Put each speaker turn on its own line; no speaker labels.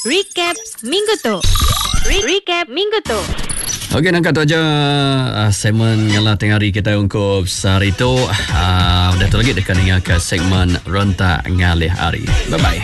Recap Minggu tu. Recap Minggu tu.
Okey, nak kata aja segmen yang lah tengah hari kita untuk sehari tu. Dah tu lagi dekat dengan ke segmen Rentak Ngalih Hari. Bye-bye.